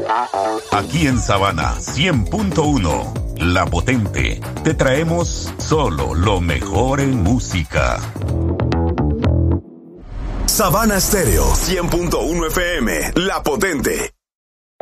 Aquí en Sabana 100.1, La Potente, te traemos solo lo mejor en música. Sabana Stereo 100.1 FM, La Potente.